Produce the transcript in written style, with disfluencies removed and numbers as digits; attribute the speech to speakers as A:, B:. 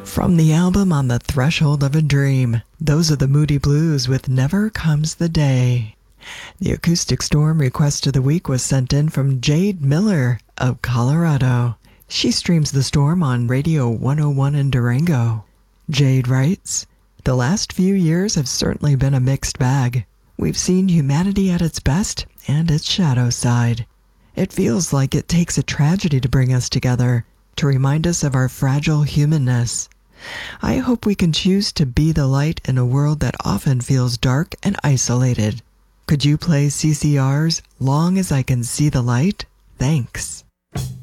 A: From the album On the Threshold of a Dream, those are the Moody Blues with Never Comes the Day. The Acoustic Storm request of the week was sent in from Jade Miller of Colorado. She streams the storm on Radio 101 in Durango. Jade writes, "The last few years have certainly been a mixed bag. We've seen humanity at its best and its shadow side. It feels like it takes a tragedy to bring us together, to remind us of our fragile humanness. I hope we can choose to be the light in a world that often feels dark and isolated. Could you play CCR's Long as I Can See the Light? Thanks."